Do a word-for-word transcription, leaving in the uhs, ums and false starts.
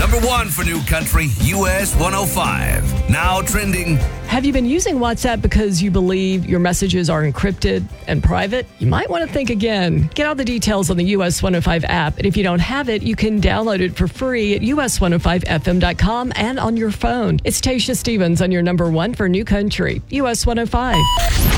Number one for New Country, U S one oh five. Now trending. Have you been using WhatsApp because you believe your messages are encrypted and private? You might want to think again. Get all the details on the U S one oh five app. And if you don't have it, you can download it for free at U S one oh five F M dot com and on your phone. It's Tasha Stevens on your number one for New Country, U S one oh five.